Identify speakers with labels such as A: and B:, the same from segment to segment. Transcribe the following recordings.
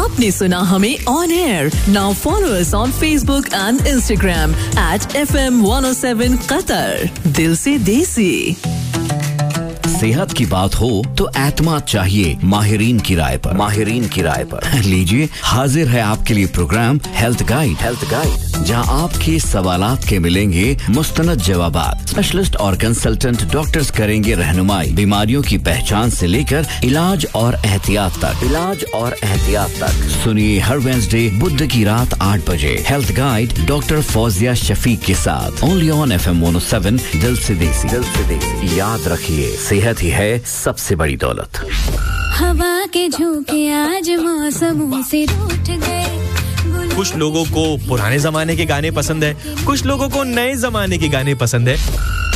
A: आपने सुना हमें on air. Now follow us on Facebook and Instagram @FM107 Qatar. दिल से देसी.
B: सेहत की बात हो तो एतमाद चाहिए माहिरीन की राय पर. लीजिए, हाजिर है आपके लिए प्रोग्राम हेल्थ गाइड, जहां आपके सवालात के मिलेंगे मुस्तनद जवाबात. स्पेशलिस्ट और कंसल्टेंट डॉक्टर्स करेंगे रहनुमाई बीमारियों की पहचान से लेकर इलाज और एहतियात तक. सुनिए हर वेडनेसडे बुध की रात 8 बजे health guide doctor Fauzia Shafiq के साथ. Only on FM 107. दिल से देसी. याद रखिए, सेहत ही है सबसे बड़ी दौलत.
C: हवा के झोंके आज मौसमों से रूठ गए.
D: कुछ लोगों को पुराने जमाने के गाने पसंद है, कुछ लोगों को नए जमाने के गाने पसंद है.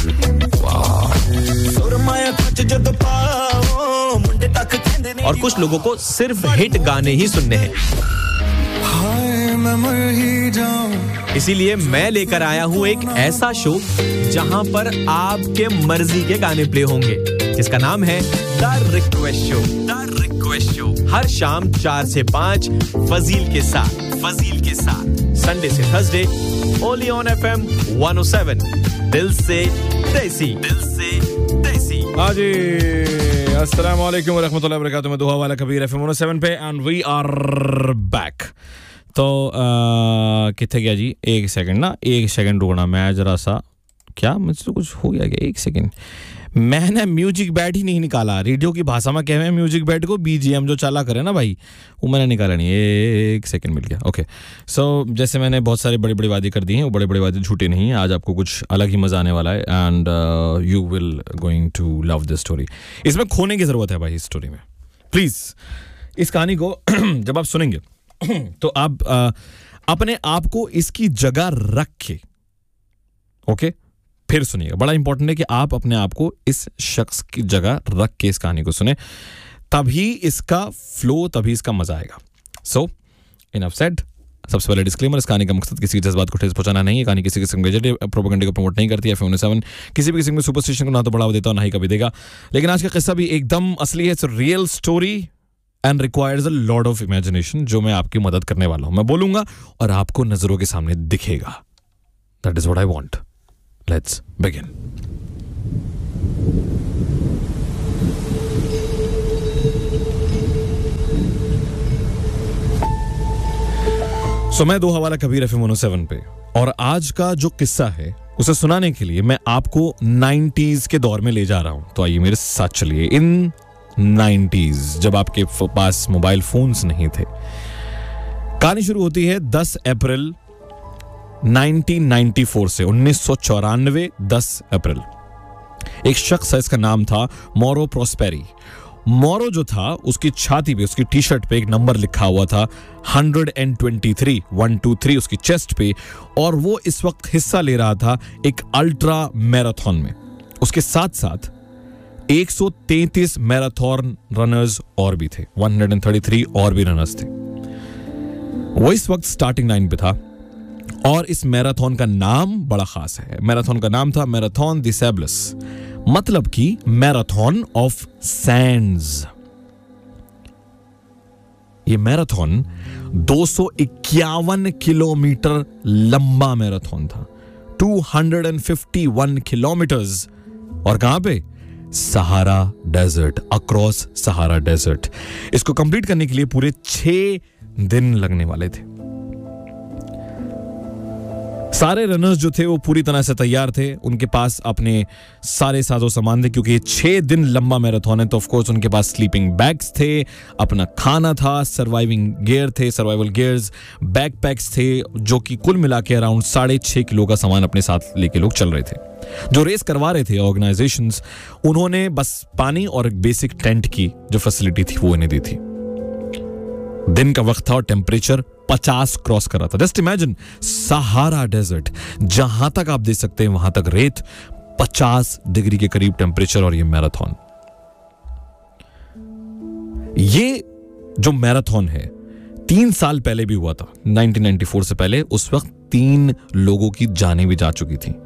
D: और कुछ लोगों को सिर्फ हिट गाने ही सुनने हैं. इसीलिए मैं लेकर आया हूँ एक ऐसा शो जहां पर आपके मर्जी के गाने प्ले होंगे, जिसका नाम है द रिक्वेस्ट शो. हर शाम 4 से 5 फजील के साथ संडे से थर्सडे ओनली ऑन FM 107. दिल से देसी.
E: हाजी, अस्सलाम वालेकुम व रहमतुल्लाहि व बरकातुहू. मैं दुआ वाला कबीर FM 107 पे एंड वी आर बैक. तो कितने गया जी? एक सेकंड रुकना. मैं जरा सा मुझसे तो कुछ हो गया क्या? एक सेकंड. मैंने म्यूजिक बेड ही नहीं निकाला. रेडियो की भाषा में कहते हैं म्यूजिक बेड को BGM जो चला करे ना भाई, वो मैंने निकाला नहीं. एक सेकंड मिल गया. ओके. सो जैसे मैंने बहुत सारी बड़ी वादी कर दी हैं, वो बड़ी वादी झूठी नहीं है. आज आपको कुछ अलग ही मजा आने वाला है and you will going to love this story. इसमें खोने की जरूरत है भाई इस स्टोरी में. प्लीज इस कहानी को जब आप सुनेंगे तो आप अपने आप को इसकी जगह रख के ओके फिर सुनिएगा. बड़ा इंपॉर्टेंट है कि आप अपने आप को इस शख्स की जगह रख के इस कहानी को सुने, तभी इसका फ्लो, तभी इसका मजा आएगा. सो इनफ सेड. सबसे पहले डिस्क्लेमर, इस कहानी का मकसद किसी के जज्बात को ठेस पहुंचाना नहीं है. कहानी किसी किस्म के प्रोपेगेंडा को प्रमोट नहीं करती है. FM 107 किसी भी किस्म के सुपरस्टिशन को ना तो बढ़ावा देता और ना ही कभी देगा. लेकिन आज का किस्सा भी एकदम असली है. It's a real story and requires a lot of imagination, जो मैं आपकी मदद करने वाला हूं. मैं बोलूंगा और आपको नजरों के सामने दिखेगा. That is what I want. Let's begin. मैं दो हवाला कबीर FM 107 पे, और आज का जो किस्सा है उसे सुनाने के लिए मैं आपको 90s के दौर में ले जा रहा हूं. तो आइए मेरे साथ चलिए. इन 90s, जब आपके पास मोबाइल फोन्स नहीं थे. कहानी शुरू होती है 10 अप्रैल 1994 से. 1994 10 अप्रैल. एक शख्स है, इसका नाम था मोरो प्रोस्पेरी. मोरो जो था, उसकी छाती पे, उसकी टी शर्ट पे एक नंबर लिखा हुआ था 123 उसकी चेस्ट पे, और वो इस वक्त हिस्सा ले रहा था एक अल्ट्रा मैराथन में. उसके साथ साथ 133 मैराथन रनर्स और भी थे. 133 और भी रनर्स थे. वो इस वक्त स्टार्टिंग लाइन पे था. और इस मैराथन का नाम बड़ा खास है. मैराथन का नाम था मैराथन द सैबलस, मतलब कि मैराथन ऑफ सैंड्स. ये मैराथन 251 किलोमीटर लंबा मैराथन था. 251 किलोमीटर्स. और कहां पे? Sahara desert, across Sahara desert. इसको कंप्लीट करने के लिए पूरे 6 दिन लगने वाले थे. सारे रनर्स जो थे वो पूरी तरह से तैयार थे. उनके पास अपने सारे साजो सामान थे, क्योंकि 6 दिन लंबा मैराथन है. तो ऑफ कोर्स उनके पास स्लीपिंग बैग्स थे, अपना खाना था, सर्वाइवल गियर्स, बैकपैक्स थे, जो कि कुल मिला के अराउंड 6.5 किलो का सामान अपने साथ लेके लोग चल रहे थे. जो रेस करवा रहे थे ऑर्गेनाइजेशंस, उन्होंने बस पानी और एक बेसिक टेंट की जो फैसिलिटी थी वो इन्हें दी थी. दिन का वक्त था और टेम्परेचर 50 क्रॉस कर रहा था. जस्ट इमेजिन, सहारा डेजर्ट, जहां तक आप देख सकते हैं वहां तक रेत, 50 डिग्री के करीब टेम्परेचर, और ये मैराथन. ये जो मैराथन है 3 साल पहले भी हुआ था. 1994 से पहले. उस वक्त 3 लोगों की जानें भी जा चुकी थी.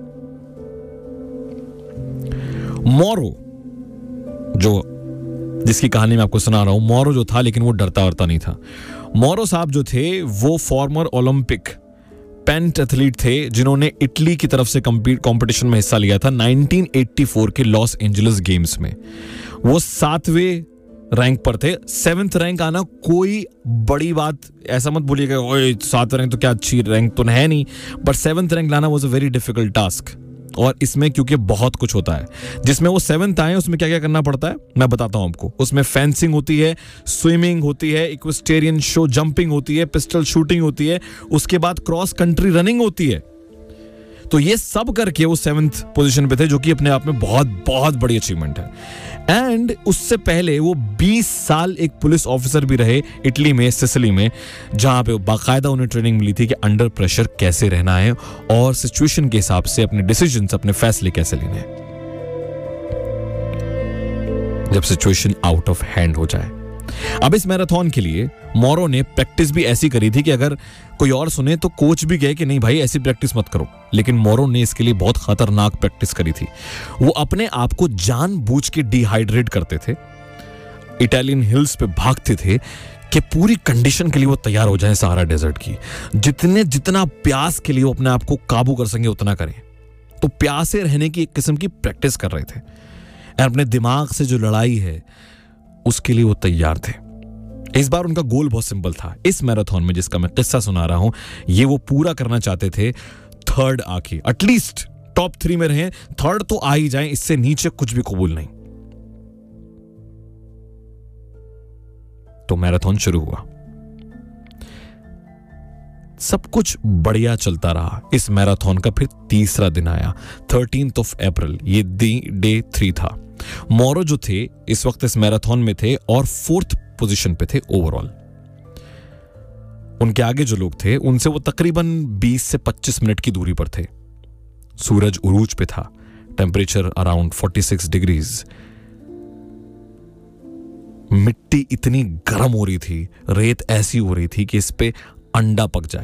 E: मोरो, जो जिसकी कहानी मैं आपको सुना रहा हूं, मोरो जो था, लेकिन वो डरता नहीं था. मोरो साहब जो थे वो फॉर्मर ओलंपिक पेंट एथलीट थे जिन्होंने इटली की तरफ से कंपटीशन में हिस्सा लिया था 1984 के लॉस एंजलिस गेम्स में। वो 7वें रैंक पर थे। 7th रैंक आना कोई बड़ी बात, ऐसा मत बोलिएगा ओए 7th रैंक तो क्या अच्छी रैंक तो है नहीं, बट 7th रैंक लाना was a very difficult task. और इसमें क्योंकि बहुत कुछ होता है, जिसमें वो 7th आए उसमें क्या क्या करना पड़ता है मैं बताता हूं आपको। उसमें फेंसिंग होती है, स्विमिंग होती है, इक्वेस्टेरियन शो जंपिंग होती है, पिस्टल शूटिंग होती है, उसके बाद क्रॉस कंट्री रनिंग होती है। तो ये सब करके वो 7th पोजीशन पे थे, जो कि अपने आप में बहुत बहुत बड़ी अचीवमेंट है। एंड उससे पहले वो 20 साल एक पुलिस ऑफिसर भी रहे इटली में, सिसिली में, जहां पे बाकायदा उन्हें ट्रेनिंग मिली थी कि अंडर प्रेशर कैसे रहना है और सिचुएशन के हिसाब से अपने डिसीजंस, अपने फैसले कैसे लेने हैं जब सिचुएशन आउट ऑफ हैंड हो जाए। अब इस मैराथन के लिए मोरो ने प्रैक्टिस भी ऐसी करी थी कि अगर कोई और सुने तो कोच भी कहे कि नहीं भाई ऐसी प्रैक्टिस मत करो, लेकिन मोरो ने इसके लिए बहुत खतरनाक प्रैक्टिस करी थी। वो अपने आप को जानबूझ के डिहाइड्रेट करते थे, इटालियन हिल्स पे भागते थे कि पूरी कंडीशन के लिए वो तैयार हो जाएं सहारा डेजर्ट की। जितना प्यास के लिए वो अपने आप को काबू कर सकें उतना करें। तो प्यासे रहने की एक किस्म की प्रैक्टिस कर रहे थे और अपने दिमाग से जो लड़ाई है उसके लिए वो तैयार थे। इस बार उनका गोल बहुत सिंपल था। इस मैराथन में जिसका मैं किस्सा सुना रहा हूं, ये वो पूरा करना चाहते थे 3rd आके, एटलीस्ट टॉप 3 में रहें, 3rd तो आ ही जाएं, इससे नीचे कुछ भी कबूल नहीं। तो मैराथन शुरू हुआ, सब कुछ बढ़िया चलता रहा। इस मैराथन का फिर तीसरा दिन आया, 13th of April, ये डे 3 था। मोरो जो थे इस वक्त इस मैराथन में थे और 4th पोजीशन पे थे ओवरऑल। उनके आगे जो लोग थे उनसे वो तकरीबन 20 से 25 मिनट की दूरी पर थे। सूरज उरूज पे था, टेम्परेचर अराउंड 46 डिग्रीज। मिट्टी इतनी गर्म हो रही थी, रेत ऐसी हो रही थी कि इस पे अंडा पक जाए।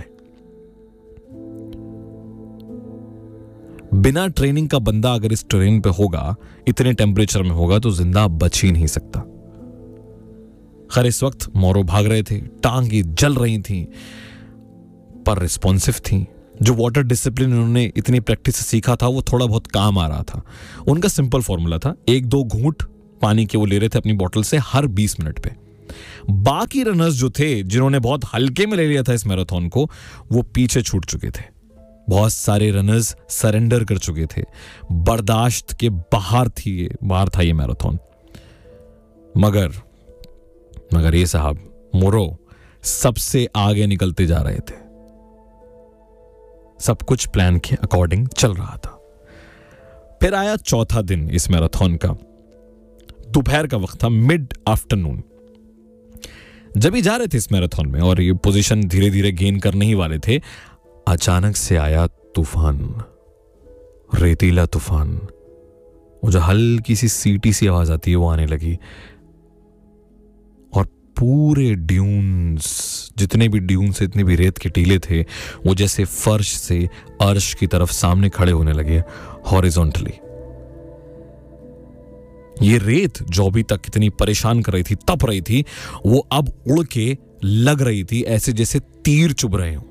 E: बिना ट्रेनिंग का बंदा अगर इस ट्रेन पे होगा, इतने टेम्परेचर में होगा, तो जिंदा बच ही नहीं सकता। खैर इस वक्त मोरो भाग रहे थे, टांगे जल रही थी पर रिस्पॉन्सिव थी। जो वाटर डिसिप्लिन उन्होंने इतनी प्रैक्टिस से सीखा था वो थोड़ा बहुत काम आ रहा था। उनका सिंपल फॉर्मूला था, 1-2 घूंट पानी के वो ले रहे थे अपनी बोतल से हर 20 मिनट पे। बाकी रनर्स जो थे जिन्होंने बहुत हल्के में ले लिया था इस मैराथन को, वो पीछे छूट चुके थे। बहुत सारे रनर्स सरेंडर कर चुके थे, बर्दाश्त के बाहर था ये मैराथन। मगर ये साहब मोरो सबसे आगे निकलते जा रहे थे। सब कुछ प्लान के अकॉर्डिंग चल रहा था। फिर आया चौथा दिन इस मैराथन का। दोपहर का वक्त था, मिड आफ्टरनून। जब ही जा रहे थे इस मैराथन में और ये पोजीशन धीरे धीरे गेन करने ही वाले थे, अचानक से आया तूफान, रेतीला तूफान। वो जो हल्की सी सीटी सी आवाज आती है वो आने लगी और पूरे ड्यून्स, जितने भी ड्यून्स, इतने भी रेत के टीले थे, वो जैसे फर्श से अर्श की तरफ सामने खड़े होने लगे हॉरिजॉन्टली। ये रेत जो अभी तक इतनी परेशान कर रही थी, तप रही थी, वो अब उड़ के लग रही थी ऐसे जैसे तीर चुभ रहे हो।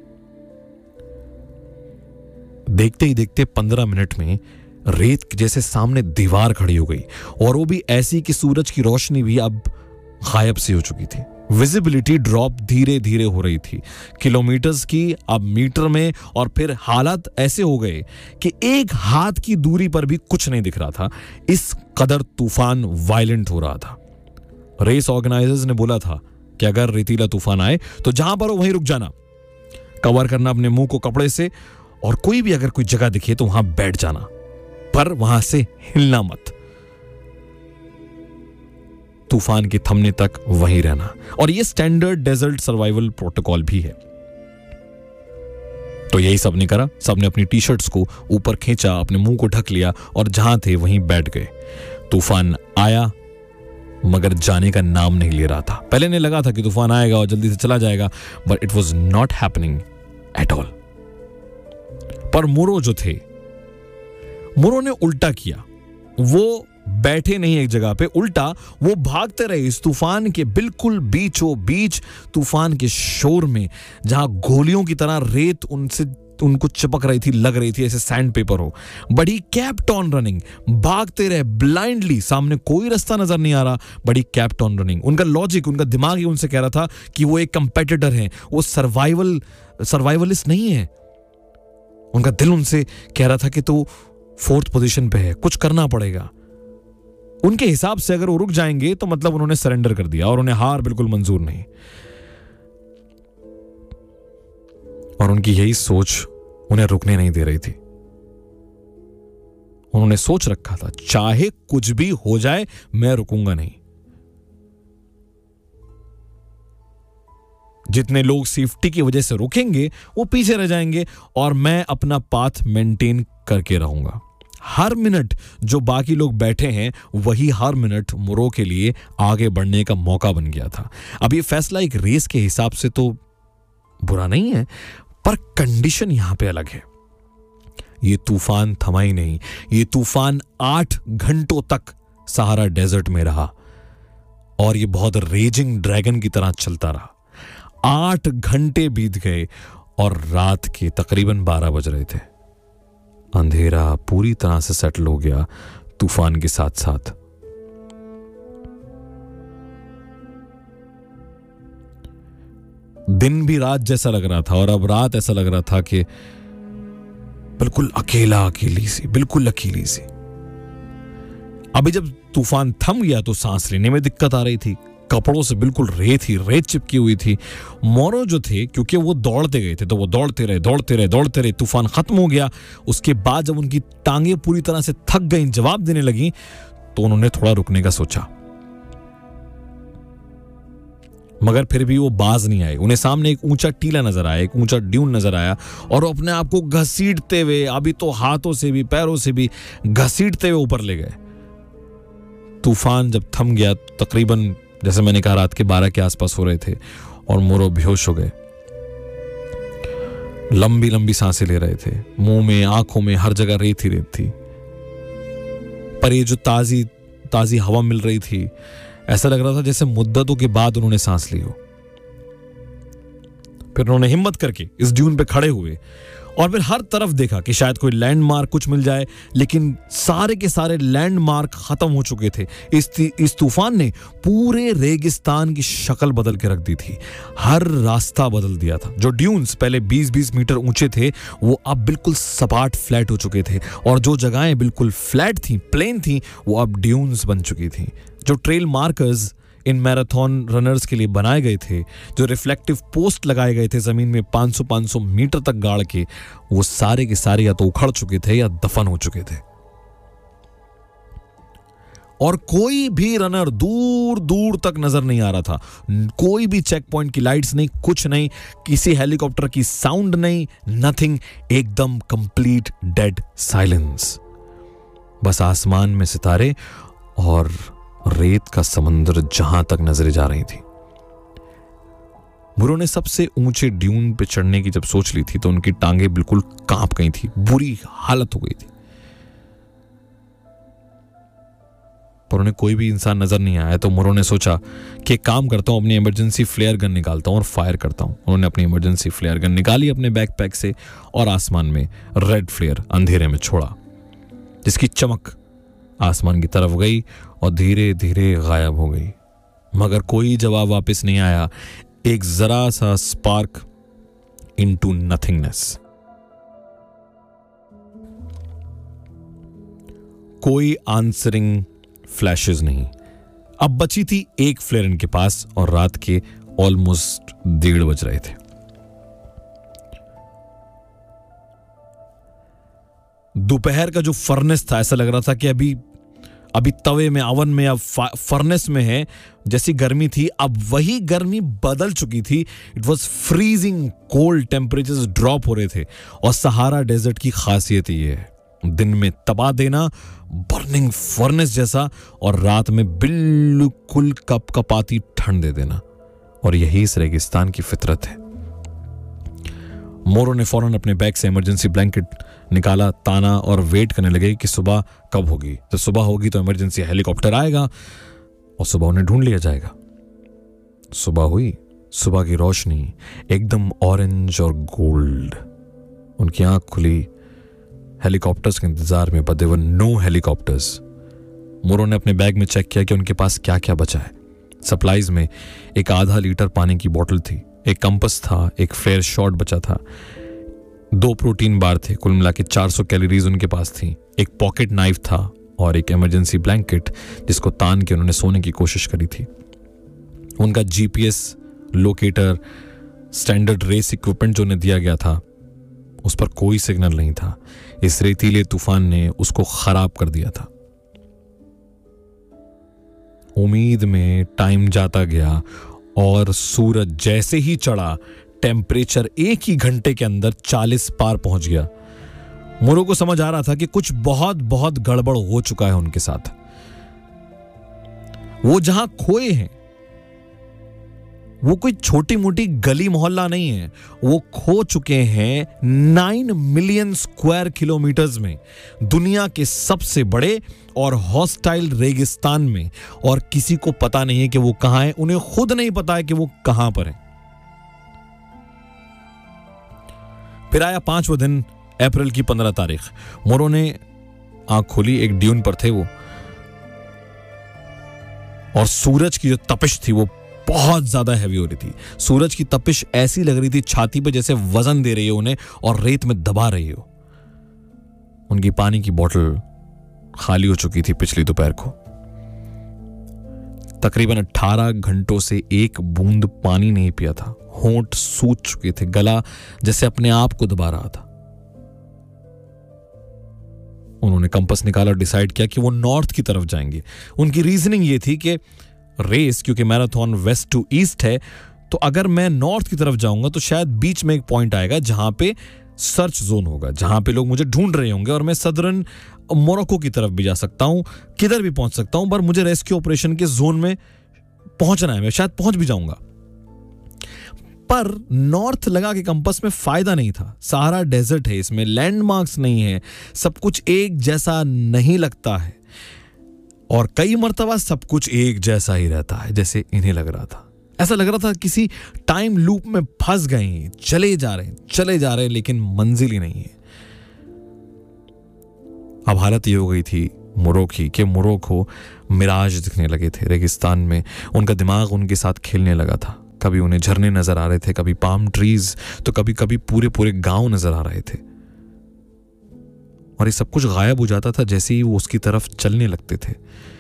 E: देखते ही देखते 15 मिनट में रेत जैसे सामने दीवार खड़ी हो गई, और वो भी ऐसी कि सूरज की रोशनी भी अब गायब सी हो चुकी थी। विजिबिलिटी ड्रॉप धीरे धीरे हो रही थी, किलोमीटर्स की अब मीटर में, और फिर हालात ऐसे हो गए कि एक हाथ की दूरी पर भी कुछ नहीं दिख रहा था। इस कदर तूफान वायलेंट हो रहा था। रेस ऑर्गेनाइजर्स ने बोला था कि अगर रेतीला तूफान आए तो जहां पर हो वहीं रुक जाना, कवर करना अपने मुंह को कपड़े से, और कोई भी अगर कोई जगह दिखे तो वहां बैठ जाना, पर वहां से हिलना मत। तूफान के थमने तक वहीं रहना। और ये स्टैंडर्ड डेजर्ट सर्वाइवल प्रोटोकॉल भी है। तो यही सबने करा। सबने अपनी टी शर्ट्स को ऊपर खींचा, अपने मुंह को ढक लिया और जहां थे वहीं बैठ गए। तूफान आया मगर जाने का नाम नहीं ले रहा था। पहले ने लगा था कि तूफान आएगा और जल्दी से चला जाएगा, but it was not happening at all. पर मोरो जो थे, मोरो ने उल्टा किया। वो बैठे नहीं एक जगह पे, उल्टा वो भागते रहे इस तूफान के बिल्कुल बीचों बीच, तूफान के शोर में, जहां गोलियों की तरह रेत उनको चिपक रही थी, लग रही थी ऐसे सैंड पेपर हो। But he kept on running, भागते रहे ब्लाइंडली, सामने कोई रास्ता नजर नहीं आ रहा, but he kept on running. उनका लॉजिक, उनका दिमाग ही उनसे कह रहा था कि वो एक कंपेटिटर हैं, वो सर्वाइवलिस्ट नहीं है। उनका दिल उनसे कह रहा था कि तो 4th पोजीशन पे है, कुछ करना पड़ेगा। उनके हिसाब से अगर वो रुक जाएंगे तो मतलब उन्होंने सरेंडर कर दिया और उन्हें हार बिल्कुल मंजूर नहीं। और उनकी यही सोच उन्हें रुकने नहीं दे रही थी। उन्होंने सोच रखा था चाहे कुछ भी हो जाए मैं रुकूंगा नहीं। जितने लोग सेफ्टी की वजह से रुकेंगे वो पीछे रह जाएंगे और मैं अपना पाथ मेंटेन करके रहूंगा। हर मिनट जो बाकी लोग बैठे हैं वही हर मिनट मुरो के लिए आगे बढ़ने का मौका बन गया था। अब ये फैसला एक रेस के हिसाब से तो बुरा नहीं है, पर कंडीशन यहां पे अलग है। ये तूफान थमा ही नहीं, ये तूफान 8 घंटों तक सहारा डेजर्ट में रहा और ये बहुत रेजिंग ड्रैगन की तरह चलता रहा। 8 घंटे बीत गए और रात के तकरीबन 12 बज रहे थे। अंधेरा पूरी तरह से सेटल हो गया तूफान के साथ साथ। दिन भी रात जैसा लग रहा था और अब रात ऐसा लग रहा था कि बिल्कुल अकेली सी। अभी जब तूफान थम गया तो सांस लेने में दिक्कत आ रही थी, कपड़ों से बिल्कुल रेत चिपकी हुई थी। मोरो जो थे, क्योंकि वो दौड़ते गए थे तो वो दौड़ते रहे। तूफान खत्म हो गया। उसके बाद जब उनकी टांगे पूरी तरह से थक गईं, जवाब देने लगी, तो उन्होंने थोड़ा रुकने का सोचा, मगर फिर भी वो बाज नहीं आए। उन्हें सामने एक ऊंचा टीला नजर आया, एक ऊंचा ड्यून नजर आया और अपने आप को घसीटते हुए, अभी तो हाथों से भी पैरों से भी घसीटते हुए ऊपर ले गए। तूफान जब थम गया, तकरीबन जैसे मैंने कहा रात के 12 के आसपास हो रहे थे और मोरो बेहोश हो गए। लंबी लंबी सांसें ले रहे थे, मुंह में आंखों में हर जगह रेत ही रेत थी। पर ये जो ताजी हवा मिल रही थी, ऐसा लग रहा था जैसे मुद्दतों के बाद उन्होंने सांस ली हो। फिर उन्होंने हिम्मत करके इस ड्यून पे खड़े हुए और फिर हर तरफ देखा कि शायद कोई लैंडमार्क कुछ मिल जाए, लेकिन सारे के सारे लैंडमार्क खत्म हो चुके थे। इस तूफान ने पूरे रेगिस्तान की शक्ल बदल के रख दी थी। हर रास्ता बदल दिया था। जो ड्यून्स पहले 20-20 मीटर ऊंचे थे वो अब बिल्कुल सपाट फ्लैट हो चुके थे और जो जगहें बिल्कुल फ्लैट थी, प्लेन थी, वो अब ड्यून्स बन चुकी थी। जो ट्रेल मार्कर्स इन मैराथन रनर्स के लिए बनाए गए थे, जो रिफ्लेक्टिव पोस्ट लगाए गए थे जमीन में 500 मीटर तक गाड़ के, वो सारे के सारे या तो उखड़ चुके थे या दफन हो चुके थे। और कोई भी रनर दूर दूर तक नजर नहीं आ रहा था। कोई भी चेक पॉइंट की लाइट्स नहीं, कुछ नहीं, किसी हेलीकॉप्टर की साउंड नहीं, नथिंग, एकदम कंप्लीट डेड साइलेंस। बस आसमान में सितारे और रेत का समंदर जहां तक नजरें जा रही थी। मुरो ने सबसे ऊंचे ड्यून पे चढ़ने की जब सोच ली थी तो उनकी टांगे बिल्कुल कांप गई थी, बुरी हालत हो गई थी। पर उन्हें कोई भी इंसान नजर नहीं आया तो मुरो ने सोचा कि काम करता हूं, अपनी इमरजेंसी फ्लेयर गन निकालता हूं और फायर करता हूं। उन्होंने अपनी इमरजेंसी फ्लेयर गन निकाली अपने बैकपैक से और आसमान में रेड फ्लेयर अंधेरे में छोड़ा, जिसकी चमक आसमान की तरफ गई और धीरे धीरे गायब हो गई। मगर कोई जवाब वापस नहीं आया। एक जरा सा स्पार्क इनटू नथिंगनेस। कोई आंसरिंग फ्लैशेस नहीं। अब बची थी एक फ्लेयर इनके पास और रात के ऑलमोस्ट 1:30 बज रहे थे। दोपहर का जो फर्नेस था, ऐसा लग रहा था कि अभी तवे में, अवन में या फर्नेस में है। जैसी गर्मी थी अब वही गर्मी बदल चुकी थी। It was freezing cold, temperatures drop हो रहे थे। और सहारा डेजर्ट की खासियत ये है, दिन में तबा देना, बर्निंग फर्नेस जैसा, और रात में बिल्कुल कपकपाती ठंड दे देना। और यही इस रेगिस्तान की फितरत है। मोरो ने फौरन अपने बैग से इमरजेंसी ब्लैंकेट निकाला, ताना और वेट करने लगे कि सुबह कब होगी। जब सुबह होगी तो इमरजेंसी हेलीकॉप्टर आएगा और सुबह उन्हें ढूंढ लिया जाएगा। सुबह हुई, सुबह की रोशनी एकदम ऑरेंज और गोल्ड। उनकी आंख खुली, हेलीकॉप्टर्स के इंतजार में, but there were no helicopters. मोरो ने अपने बैग में चेक किया कि उनके पास क्या क्या बचा है। सप्लाईज में एक आधा लीटर पानी की बोतल थी, एक कंपस था, एक फेयर शॉट बचा था, 2 प्रोटीन बार थे, कुल मिला के 400 कैलोरीज उनके पास थी, एक पॉकेट नाइफ था और एक इमरजेंसी ब्लैंकेट जिसको तान के उन्होंने सोने की कोशिश करी थी। उनका GPS locator, standard race equipment जो उन्हें दिया गया था, उस पर कोई सिग्नल नहीं था। इस रेतीले तूफान ने उसको खराब कर दिया था। उम्मीद में टाइम जाता गया और सूरज जैसे ही चढ़ा, टेम्परेचर एक ही घंटे के अंदर 40 पार पहुंच गया। मोरो को समझ आ रहा था कि कुछ बहुत बहुत गड़बड़ हो चुका है उनके साथ। वो जहां खोए हैं वो कोई छोटी मोटी गली मोहल्ला नहीं है, वो खो चुके हैं 9 मिलियन स्क्वायर किलोमीटर्स में, दुनिया के सबसे बड़े और हॉस्टाइल रेगिस्तान में, और किसी को पता नहीं है कि वो कहां है। उन्हें खुद नहीं पता है कि वो कहां पर है। फिर आया 5वां दिन, अप्रैल की 15 तारीख। मोरो ने आंख खोली, एक ड्यून पर थे वो, और सूरज की जो तपिश थी वो बहुत ज्यादा हैवी हो रही थी। सूरज की तपिश ऐसी लग रही थी छाती पे जैसे वजन दे रही है उन्हें और रेत में दबा रही हो। उनकी पानी की बोतल खाली हो चुकी थी पिछली दोपहर को। तकरीबन 18 घंटों से एक बूंद पानी नहीं पिया था। होंठ सूज चुके थे, गला जैसे अपने आप को दबा रहा था। उन्होंने कंपास निकाला, डिसाइड किया कि वो नॉर्थ की तरफ जाएंगे। उनकी रीजनिंग ये थी कि रेस, क्योंकि मैराथन वेस्ट टू ईस्ट है, तो अगर मैं नॉर्थ की तरफ जाऊंगा तो शायद बीच में एक पॉइंट आएगा जहां पे सर्च जोन होगा, जहां पे लोग मुझे ढूंढ रहे होंगे और मैं सदर्न मोरक्को की तरफ भी जा सकता हूं, किधर भी पहुंच सकता हूं, पर मुझे रेस्क्यू ऑपरेशन के जोन में पहुंचना है। मैं शायद पहुंच भी जाऊंगा। पर नॉर्थ लगा के कंपास में फायदा नहीं था। सहारा डेजर्ट है, इसमें लैंडमार्क्स नहीं है, सब कुछ एक जैसा नहीं लगता है, और कई मर्तबा सब कुछ एक जैसा ही रहता है जैसे इन्हें लग रहा था। ऐसा लग रहा था किसी टाइम लूप में फंस गए हैं, चले जा रहे हैं, लेकिन मंजिल ही नहीं है। अब हालत ये हो गई थी मोरो की कि मोरो को मिराज दिखने लगे थे रेगिस्तान में। उनका दिमाग उनके साथ खेलने लगा था। कभी उन्हें झरने नजर आ रहे थे, कभी पाम ट्रीज, तो कभी कभी पूरे पूरे गांव नजर आ रहे थे, और ये सब कुछ गायब हो जाता था जैसे ही वो उसकी तरफ चलने लगते थे।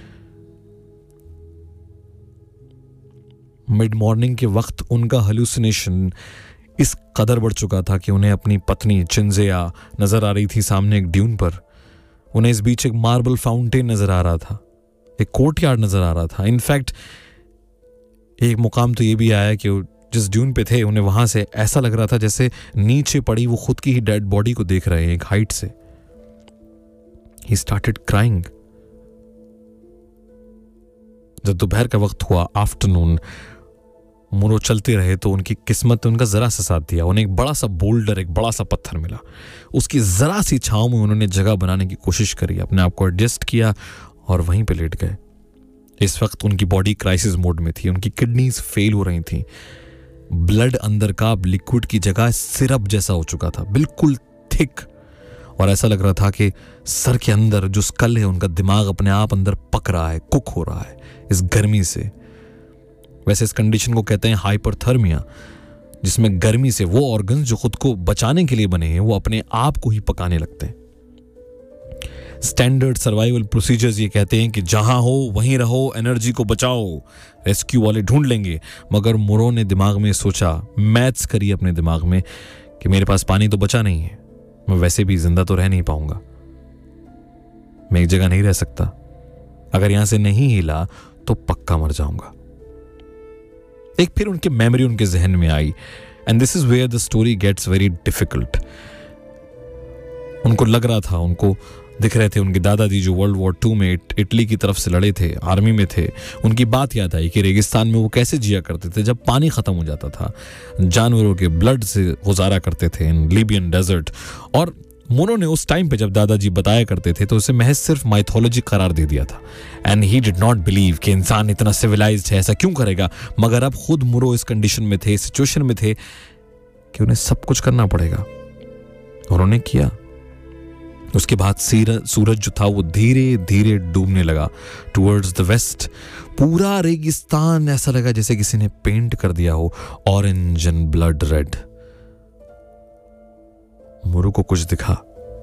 E: मिड मॉर्निंग के वक्त उनका हेलुसिनेशन इस कदर बढ़ चुका था कि उन्हें अपनी पत्नी चिंजेया नजर आ रही थी सामने एक ड्यून पर। उन्हें इस बीच एक मार्बल फाउंटेन नजर आ रहा था, एक कोर्टयार्ड नजर आ रहा था। इनफैक्ट एक मुकाम तो ये भी आया कि जिस ड्यून पे थे उन्हें वहां से ऐसा लग रहा था जैसे नीचे पड़ी वो खुद की ही डेड बॉडी को देख रहे हैं एक हाइट से। He started crying. जब दोपहर का वक्त हुआ, आफ्टरनून, मोरो चलते रहे तो उनकी किस्मत ने उनका जरा सा साथ दिया। उन्हें एक बड़ा सा बोल्डर, एक बड़ा सा पत्थर मिला। उसकी जरा सी छांव में उन्होंने जगह बनाने की कोशिश करी, अपने आप को एडजस्ट किया और वहीं पे लेट गए। इस वक्त उनकी बॉडी क्राइसिस मोड में थी। उनकी किडनीज फेल हो रही थी। ब्लड अंदर का लिक्विड की जगह सिरप जैसा हो चुका था, बिल्कुल थिक, और ऐसा लग रहा था कि सर के अंदर जो स्कल है उनका दिमाग अपने आप अंदर पक रहा है, कुक हो रहा है इस गर्मी से। वैसे इस कंडीशन को कहते हैं हाइपरथर्मिया, जिसमें गर्मी से वो ऑर्गन्स जो खुद को बचाने के लिए बने हैं वो अपने आप को ही पकाने लगते हैं। स्टैंडर्ड सर्वाइवल प्रोसीजर्स ये कहते हैं कि जहां हो वहीं रहो, एनर्जी को बचाओ, रेस्क्यू वाले ढूंढ लेंगे। मगर मोरो ने दिमाग में सोचा, मैथ्स करी अपने दिमाग में कि मेरे पास पानी तो बचा नहीं है, मैं वैसे भी जिंदा तो रह नहीं पाऊंगा, मैं एक जगह नहीं रह सकता, अगर यहां से नहीं हिला तो पक्का मर जाऊंगा। एक फिर उनकी मेमोरी उनके जहन में आई, and this is where the story gets very difficult. उनको लग रहा था, उनको दिख रहे थे। उनके दादाजी जो वर्ल्ड वॉर 2 में इटली की तरफ से लड़े थे, आर्मी में थे, उनकी बात याद आई कि रेगिस्तान में वो कैसे जिया करते थे जब पानी ख़त्म हो जाता था, जानवरों के ब्लड से गुजारा करते थे इन लीबियन डेजर्ट। और मोनो ने उस टाइम पे जब दादाजी बताया करते थे तो उसे महज सिर्फ माइथोलॉजी करार दे दिया था। And he did not believe कि इंसान इतना सिविलाइज्ड है, ऐसा क्यों करेगा। मगर अब खुद मुरो इस कंडीशन में थे, सिचुएशन में थे कि उन्हें सब कुछ करना पड़ेगा। उन्होंने किया। उसके बाद सूरज जो था वो धीरे धीरे डूबने लगा टुवर्ड्स द वेस्ट। पूरा रेगिस्तान ऐसा लगा जैसे किसी ने पेंट कर दिया हो, ऑरेंज एंड ब्लड रेड। मुरु को कुछ दिखा।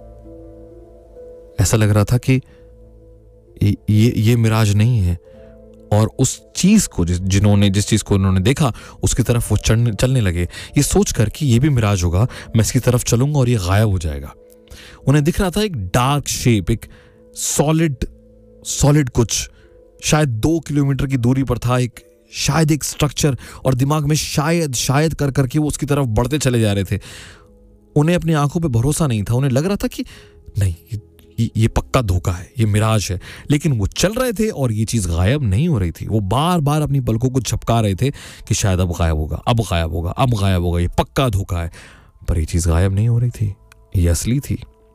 E: ऐसा लग रहा था कि ये मिराज नहीं है। और उस चीज को जिस चीज को उन्होंने देखा उसकी तरफ वो चलने लगे, ये सोचकर कि ये भी मिराज होगा, मैं इसकी तरफ चलूंगा और ये गायब हो जाएगा। उन्हें दिख रहा था एक डार्क शेप, एक सॉलिड कुछ शायद 2 किलोमीटर की दूरी पर था, शायद एक स्ट्रक्चर। और दिमाग में शायद कर करके वो उसकी तरफ बढ़ते चले जा रहे थे। उन्हें अपनी आंखों पे भरोसा नहीं था। उन्हें लग रहा था कि नहीं, ये पक्का धोखा है, ये मिराज है। लेकिन वो चल रहे थे और ये चीज गायब नहीं हो रही थी। वो बार बार अपनी पलकों को झपका रहे थे कि शायद अब गायब होगा, अब गायब होगा, अब गायब होगा, ये पक्का धोखा है। पर ये चीज गायब नहीं हो रही थी, ये असली थी।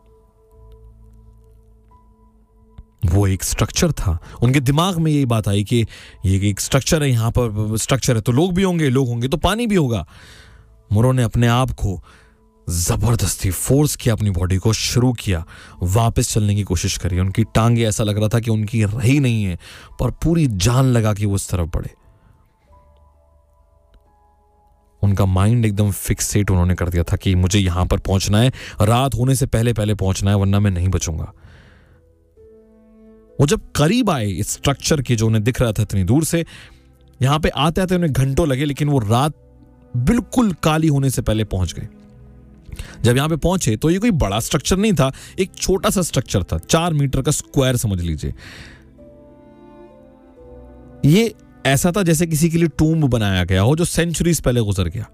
E: वो एक स्ट्रक्चर था। उनके दिमाग में यही बात आई कि ये एक स्ट्रक्चर है, यहां पर स्ट्रक्चर है तो लोग भी होंगे, लोग होंगे तो पानी भी होगा। मुरो ने अपने आप को जबरदस्ती फोर्स किया, अपनी बॉडी को शुरू किया, वापस चलने की कोशिश करी। उनकी टांगे ऐसा लग रहा था कि उनकी रही नहीं है, पर पूरी जान लगा कि वो उस तरफ बढ़े। उनका माइंड एकदम फिक्सेट उन्होंने कर दिया था कि मुझे यहां पर पहुंचना है, रात होने से पहले पहुंचना है, वरना मैं नहीं बचूंगा। वो जब करीब आए इस स्ट्रक्चर के जो उन्हें दिख रहा था इतनी दूर से, यहां पे आते आते उन्हें घंटों लगे, लेकिन वो रात बिल्कुल काली होने से पहले पहुंच गए। जब यहां पे पहुंचे तो ये कोई बड़ा स्ट्रक्चर नहीं था, एक छोटा सा स्ट्रक्चर था, 4 मीटर का स्क्वायर समझ लीजिए। ये ऐसा था जैसे किसी के लिए टूम्ब बनाया गया हो जो सेंचुरीज पहले गुजर गया।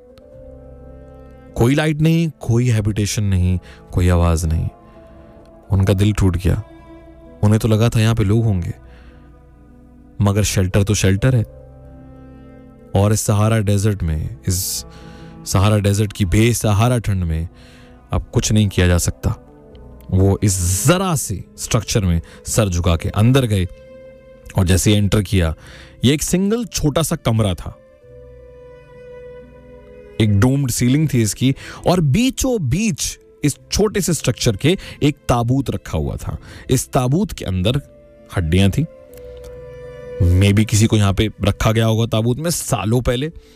E: कोई लाइट नहीं, कोई हैबिटेशन नहीं, कोई आवाज नहीं। उनका दिल टूट गया। उन्हें तो लगा था यहां पे लोग होंगे, मगर शेल्टर तो शेल्टर है। और इस सहारा डेजर्ट में, इस सहारा डेजर्ट की बेसहारा ठंड में अब कुछ नहीं किया जा सकता। वो इस जरा से स्ट्रक्चर में सर झुका के अंदर गए और जैसे एंटर किया, ये एक सिंगल छोटा सा कमरा था। एक डोम्ड सीलिंग थी इसकी, और बीचों बीच इस छोटे से स्ट्रक्चर के एक ताबूत रखा हुआ था। इस ताबूत के अंदर हड्डियां थी। मे बी किसी को यहां पे रखा गया होगा ताबूत में सालों पहले।